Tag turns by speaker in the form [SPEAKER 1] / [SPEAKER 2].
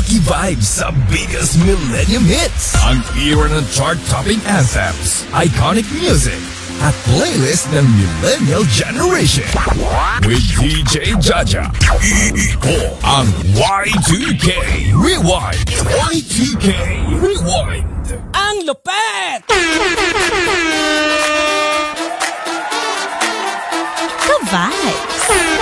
[SPEAKER 1] Makivibes sa biggest millennium hits. Ang era ng chart-topping anthems, iconic music, at playlist ng millennial generation. With DJ Jaja, ito ang Y2K Rewind. Y2K Rewind.
[SPEAKER 2] Ang lupet!
[SPEAKER 3] Ka-vibes!